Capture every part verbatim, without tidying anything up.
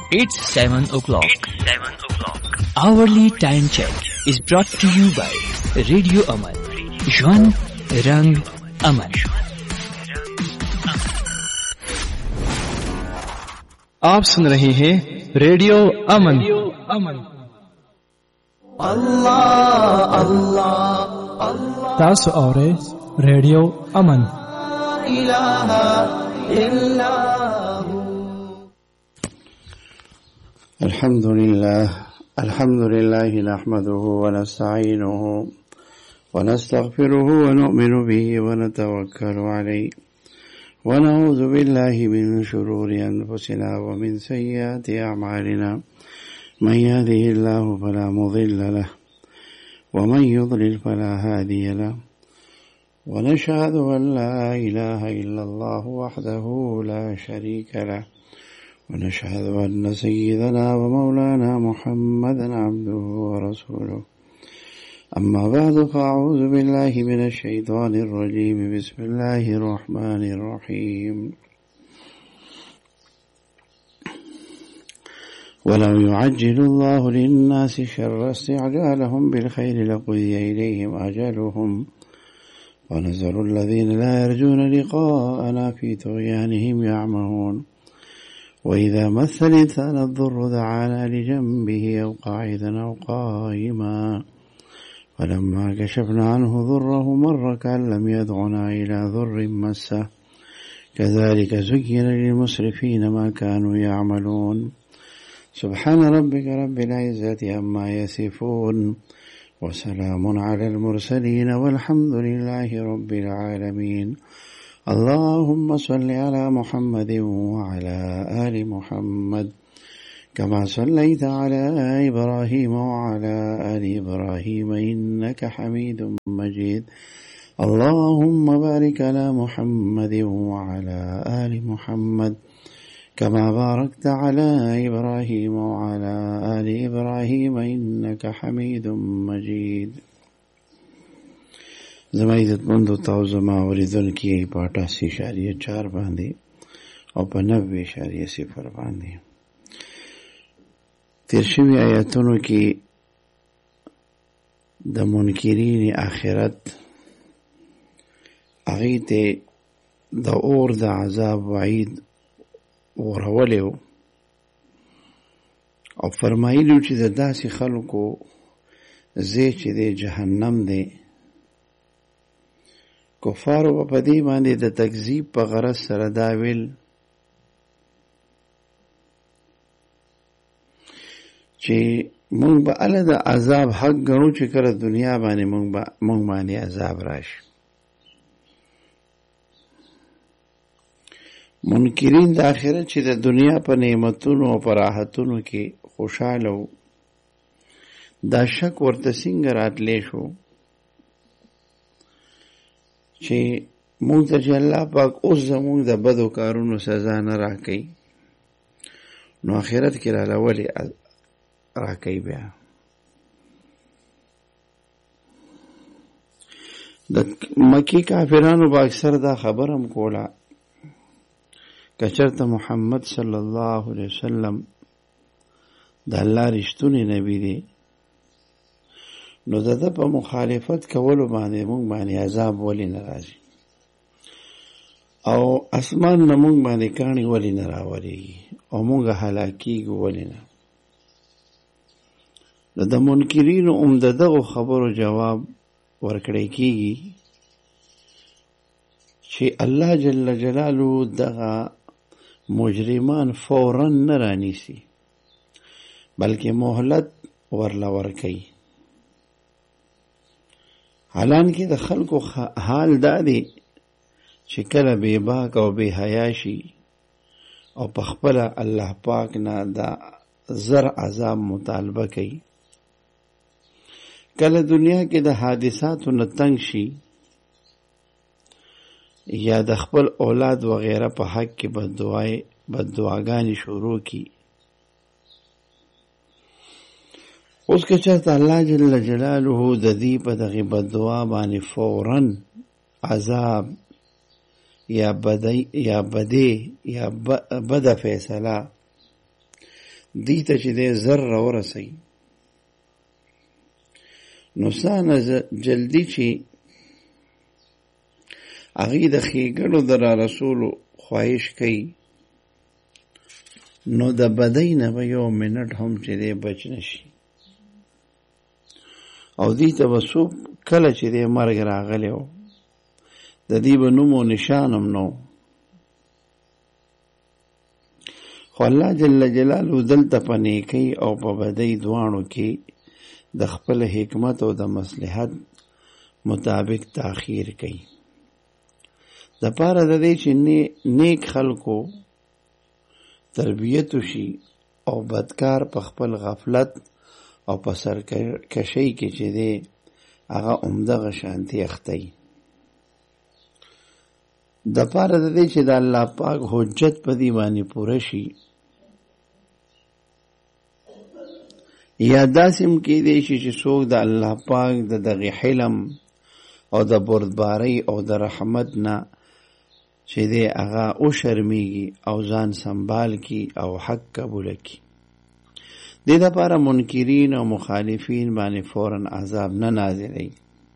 It's seven o'clock. It's seven o'clock. Hourly time check is brought to you by Radio Aman. Jwan Rang Aman. आप सुन रहे हैं रेडियो अमन। अल्लाह अल्लाह अल्लाह तासु औरे रेडियो अमन। इलाहा इल्लल्लाहु। अल्हम्दुलिल्लाह अल्हम्दुलिल्लाह नहमदुहु व नस्तईनुहु व नस्तगफिरुहु व नु'मिनु बिही व नतवक्कलु अलैहि व नऊज़ु बिल्लाहि मिन शुरूरि अनफुसिना व मिन सय्यिआति अअमालिना मन यहदिहिल्लाहु फला मुदिल्ल लहु व मन युद्लिल फला हादिय लहु व नशहदु अन ला इलाहा इल्लल्लाहु वहदहु ला शरीका लहु ونشهد أن سيدنا ومولانا محمدا عبده ورسوله أما بعد فأعوذ بالله من الشيطان الرجيم بسم الله الرحمن الرحيم ولو يعجل الله للناس شر استعجالهم بالخير لقضي إليهم أجلهم ونذر الذين لا يرجون لقاءنا في طغيانهم يعمهون وإذا مس الإنسان الضر دعانا لجنبه أو قاعدا أو قائما فلما كشفنا عنه ضره مر كأن لم يدعنا إلى ضر مسه كذلك زين للمسرفين ما كانوا يعملون سبحان ربك رب العزة عما يصفون وسلام على المرسلين والحمد لله رب العالمين اللهم صل على محمد وعلى آل محمد كما صليت على إبراهيم وعلى آل إبراهيم إنك حميد مجيد اللهم بارك على محمد وعلى آل محمد كما باركت على إبراهيم وعلى آل إبراهيم إنك حميد مجيد زما عزت مندو تاو زما اوریدل کی په اٹھاسی اشاریه چار باندې او په نوے اشاریه صفر باندې تیر شوی آیاتونو کې د منکرین آخرت هغه ته د اور د عذاب وعید ورولو او فرمایلو چې د داسې خلکو زی چې د جهنم دی کفارو په دې باندې د تکذیب په غرض سره دا ویل چې مونږ به الله د عذاب حق ګڼو چې کله دنیا باندې مونږ به مونږ باندې عذاب راشي. منکرین د آخرت چې د دنیا په نعمتونو او په راحتونو کې خوشاله وو دا شک ورته څنګه راتلی شو چې مونږ ته چې الله پاک اوس زمونږ د بدو کارونو سزا نه راکوي نو آخرت کې راله ولې راکوي بیا. د مکی کافرانو به اکثر دا خبر هم کوله که چېرته محمد صلی الله علیه وسلم د الله رښتونی نبی دی نو د ده په مخالفت کولو باندې مونږ باندې عذاب ولې نه راځي او اسمان نه مونږ باندې کاڼي ولې نه راورېږي او مونږ هلاکېږو ولې نه. نو د منکرینو هم د دغو خبرو جواب ورکړی کېږي چې الله جل جلاله دغه مجرمان فوراً نه رانیسي بلکې مهلت ورله ورکوي. حالانکه د خلکو حال دا دی چې کله بے باک او بے حیا شي او په خپله الله پاک نه دا زر عذاب مطالبه کوي، کله دنیا کې د حادثاتو نه تنگ شي یا د خپل اولاد وغیره په حق کې بددعای بددعاګانې شروع کی. اوس که چېرته الله جل جلاله د دې په دغې بددعا باندې فوراً عذاب یا بدی یا بدی یا بده فیصله دی ته چې دی زر راورسئ نو سانه جلدی چې هغې د ښېګڼو د را رسولو خواهش کوي نو د بدۍ نه به یو منټ هم چې دی بچ نشي او دې ته به څوک کله چې دی مرګ راغلی و د دې به نوم و نشان هم نه خو الله جل جلاله دلته په نیکۍ او په بدۍ دواړو کې د خپل حکمت او د مصلحت مطابق تاخیر کوي د پاره د دې چې نیک خلکو تربیت وشي او بدکار په خپل غفلت او په سرکشۍ کې چې دی هغه عمدغه شانتي اختی د پاره د دې چې د الله پاک حجت په دې باندې پوره شي یا داسې هم کېدی شي چې څوک د الله پاک د دغه حلم او د بردبارۍ او د رحمت نه چې دی هغه او شرمیږي او ځان سنبال کی او حق قبول کی دې دپاره منکرین او مخالفین باندې فوراً عذاب نه نازلوي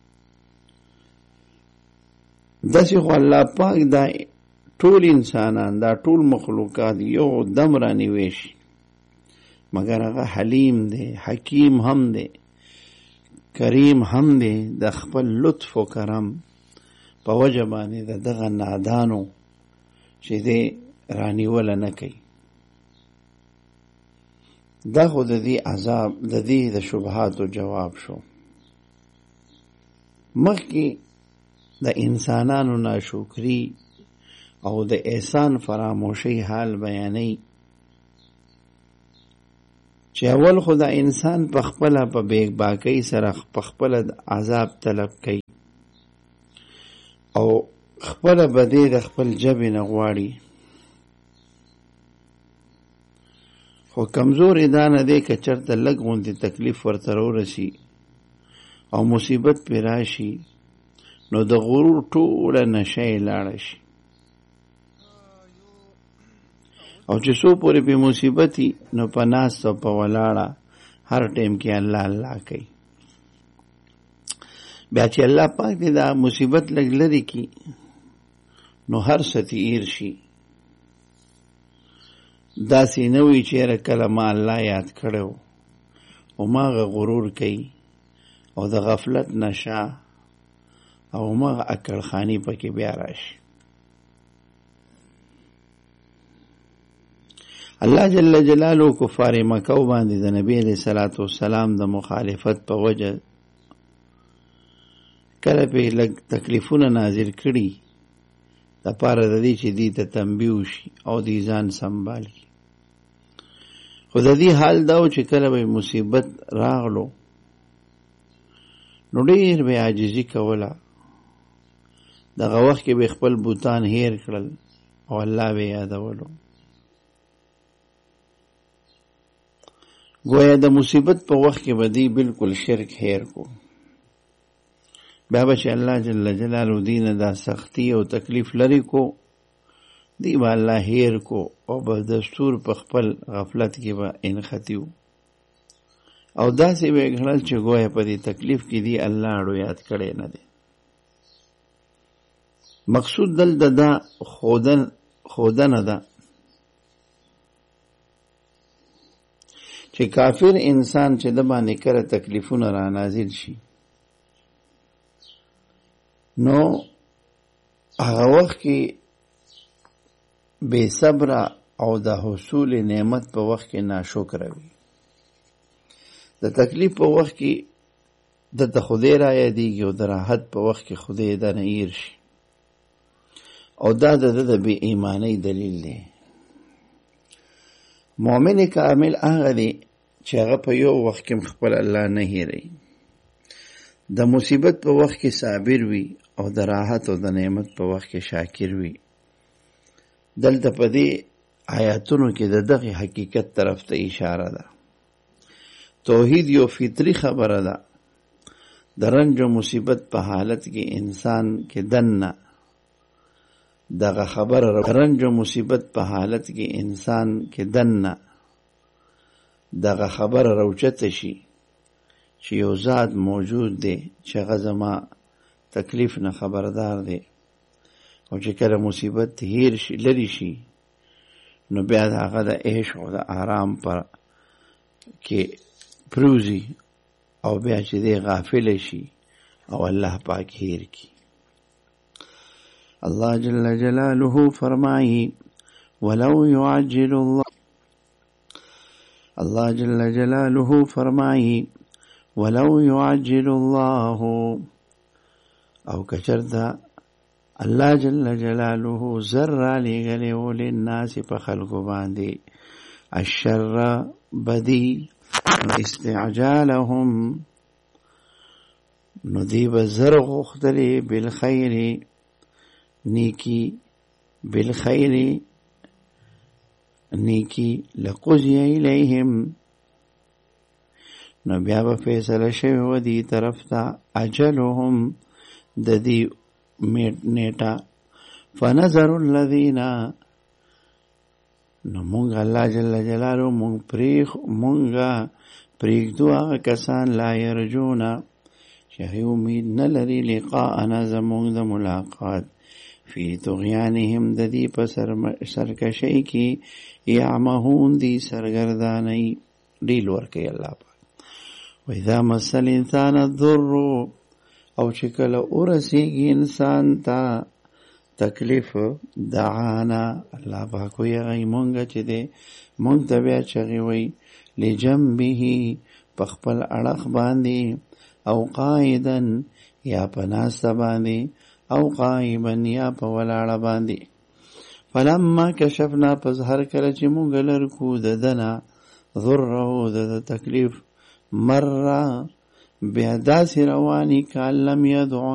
داسې خو الله پاک دا ټول انسانان دا ټول مخلوقات یو دم رانیوي شي مگر هغه حلیم دی حکیم هم دی کریم هم دی د خپل لطف و کرم په وجه باندې د دغه نادانو چې دی رانیوله نه کوي دا خو د دې عذاب د دې د شبهاتو جواب شو مخکې د انسانانو ناشکری او د احسان فراموشي حال بیانوي چې اول خو د انسان په خپله په بیګ باکۍ سره په خپله عذاب طلب کوي او خپله بدې د خپل جبې نه غواړي خو کمزورې دا نه دی که چېرته لږ غوندې تکلیف ورته راورسي او مصیبت پرې راشي نو د غرور ټوله نشه یې لاړه شي او چې څو پورې پې مصیبت وي نو په ناسته او په ولاړه هر ټیم کې الله الله کوي بیا چې الله پاک دې دا مصیبت لږ لرې کړي نو هر څه تېر شي داسې نه وي چې یاره کله ما الله یاد کړی و هماغه غرور کوي او د غفلت نشه او هماغه عقلخاني پکې بیا راشي الله جل جلاله کفار مکه باندې د نبی علیہ الصلوۃ والسلام د مخالفت په وجه کله په لږ تکلیفونه نازل کړي د پاره د دې چې دې ته تنبیه وشي او دې ځان سنبالي خو د دې حال دا و چې کله به مصیبت راغلو نو ډېر به عاجزي کوله دغه وخت کې به خپل بوتان هیر کړل او الله به یادولو گویا د مصیبت په وخت کې به دی بالکل شرک هیر کو بیا به چې الله جل جلاله دینه دا سختی او تکلیف لري کو دی به الله هیر کو او به دستور په خپل غفلت کې به انختیو او داسې به ګڼل چې گویا په دې تکلیف کې دی الله اړو یاد کړی نه دی مقصود دلته دا خودن خودنه ده چې کافر انسان چې د باندې کړه تکلیفونه را نازل شي نو هغه وخت کې بے صبر او د حصول نعمت په وخت کې ناشکر وي د تکلیف په وخت کې د خدای را یادېږي او د راحت په وخت کې خدای د نه ایر شي او دا د د بې ایمانۍ دلیل دی مؤمن کامل هغه دی چې هغه په یو وخت کې خپل الله نه هېروي د مصیبت په وخت کې صابر وي او د راحت او د نعمت په وخت کې شاکر وي دلته په دې آیاتونو کې د دغه حقیقت طرف ته اشاره ده توحید یو فطری خبره ده د رنج و مصیبت په حالت کې انسان کې دنه دغه خبره رنج و مصیبت په حالت کې انسان کې دنه دغه خبر راوچته شي چې یو ذات موجود دی چې هغه زما تکلیف نه خبردار دی، او چې کله مصیبت هیر شي لري شي نو بیا د هغه د عیش او د آرام پر کې پروزي او بیا چې دی غافل شي او الله پاک هیر کی. الله جل جلاله فرمایي ولو يعجل الله الله جل جلاله فرمایي ولو يعجل الله، او کچردا الله جل جلاله زر لګلې ول الناس په خلق باندې الشر بدی استعجالهم ندیب زر غختلی بالخیر نیکی بالخیر نیکی لقضی الیهم نو بیا به فیصله شوی و دی طرف تا اجلهم د دی نیټه فنظر الذین نو مونږ الله جل جلاله مونږ پریخ مونږه پریږدو هغه کسان لا یرجونا چې امید نه لري لقاءنا زمونږ د ملاقات فی طغیانهم د دې په سرکشۍ کې یعمهون دی سرګردانۍ ډیل ورکوي الله پاک. واذا مس الانسان الضر او چې کله ورسیږي انسان ته تکلیف دعانا الله پاک وی غي مونږ چې دې مونږ ته بیا چغي وي لجنبه په خپل اړخ باندې او قائدا یا پناست باندې او قائما یا په ولاړه باندې. فلما کشفنا پس هر کله چې مونږ لرکو د دنا ضره د تکلیف مره بیا داسې رواني کالم یدعو